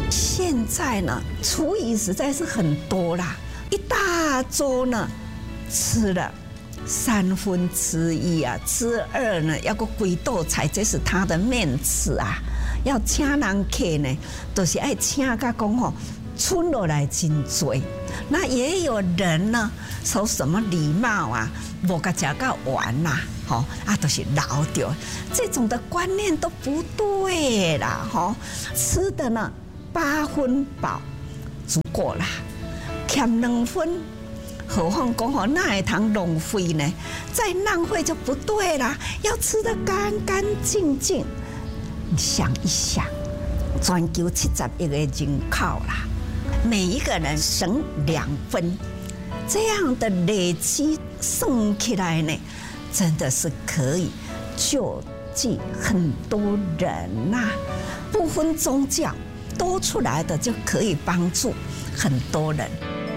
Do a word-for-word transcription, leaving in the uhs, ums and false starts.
现在呢，厨余实在是很多啦，一大桌呢，吃了三分之一啊，之二呢，要个几道菜，这是他的面子啊。要请人客呢，都、就是爱请甲讲吼，存落来真多。那也有人呢，说什么礼貌啊，无甲食到完啦，吼啊，都、就是老掉。这种的观念都不对啦，吼，吃的呢八分饱足够啦，欠两分。何况讲吼，那会通浪费呢？再浪费就不对啦，要吃得干干净净。你想一想，全球七十亿个人口啦，每一个人省两分，这样的累积算起来呢，真的是可以救济很多人呐、啊，不分宗教，多出来的就可以帮助很多人。